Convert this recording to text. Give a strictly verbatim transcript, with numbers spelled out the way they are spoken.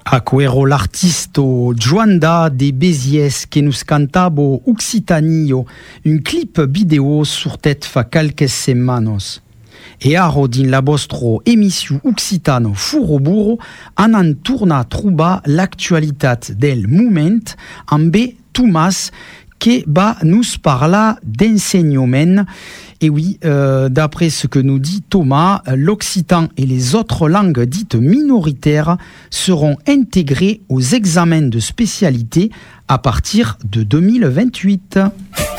Aquero l'artisto Joanda de Béziès que nous cantabo Occitanio, un clip vidéo sur tête fa quelques semanas. E aro din la vostro emission Occitano Furoburo an an torna a trobar l'actualitat del moment amb Thomas qui va nous parler d'enseignement. Et oui, euh, d'après ce que nous dit Thomas, l'occitan et les autres langues dites minoritaires seront intégrées aux examens de spécialité à partir de deux mille vingt-huit.